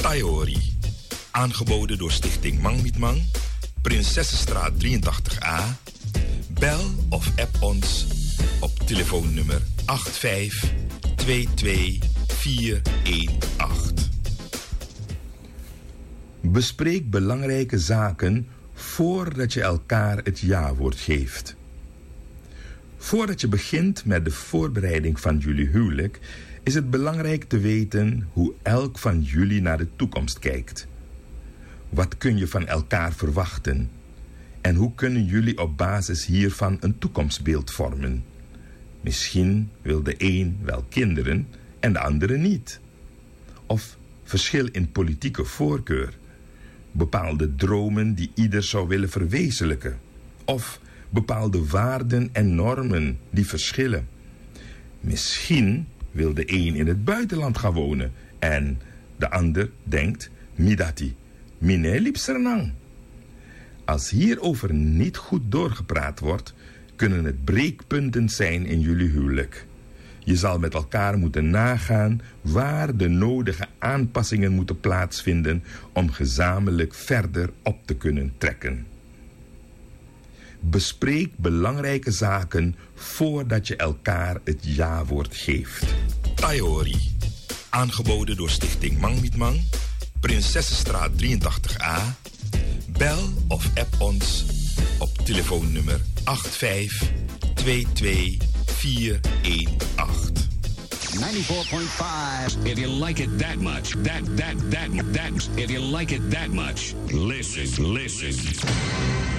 Taiori. Aangeboden door Stichting Mang Niet Mang, Prinsessenstraat 83A. Bel of app ons op telefoonnummer 8522418. Bespreek belangrijke zaken voordat je elkaar het ja-woord geeft. Voordat je begint met de voorbereiding van jullie huwelijk, is het belangrijk te weten hoe elk van jullie naar de toekomst kijkt. Wat kun je van elkaar verwachten? En hoe kunnen jullie op basis hiervan een toekomstbeeld vormen? Misschien wil de een wel kinderen en de andere niet. Of verschil in politieke voorkeur. Bepaalde dromen die ieder zou willen verwezenlijken. Of bepaalde waarden en normen die verschillen. Misschien wil de een in het buitenland gaan wonen en de ander denkt, midati, mine lipsernang. Als hierover niet goed doorgepraat wordt, kunnen het breekpunten zijn in jullie huwelijk. Je zal met elkaar moeten nagaan waar de nodige aanpassingen moeten plaatsvinden om gezamenlijk verder op te kunnen trekken. Bespreek belangrijke zaken voordat je elkaar het ja-woord geeft. Taiori. Aangeboden door Stichting Mang Niet Mang, Prinsessenstraat 83A. Bel of app ons op telefoonnummer 8522418. 94.5. If you like it that much, if you like it that much, listen.